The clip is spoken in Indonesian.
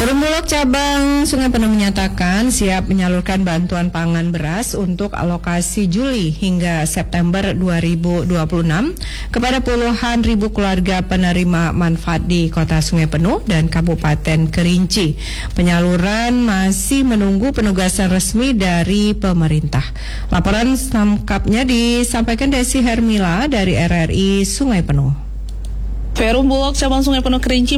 Perum Bulog cabang Sungai Penuh menyatakan siap menyalurkan bantuan pangan beras untuk alokasi Juli hingga September 2026 kepada puluhan ribu keluarga penerima manfaat di Kota Sungai Penuh dan Kabupaten Kerinci. Penyaluran masih menunggu penugasan resmi dari pemerintah. Laporan selengkapnya disampaikan Desi Hermila dari RRI Sungai Penuh. Perum Bulog cabang Sungai Penuh Kerinci